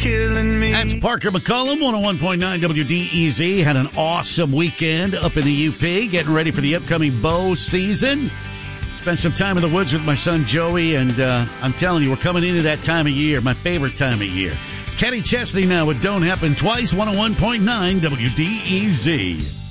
killing me. That's Parker McCollum, 101.9 WDEZ. Had an awesome weekend up in the UP, getting ready for the upcoming bow season. Spent some time in the woods with my son Joey, and I'm telling you, we're coming into that time of year, my favorite time of year. Kenny Chesney now with Don't Happen Twice, 101.9 WDEZ.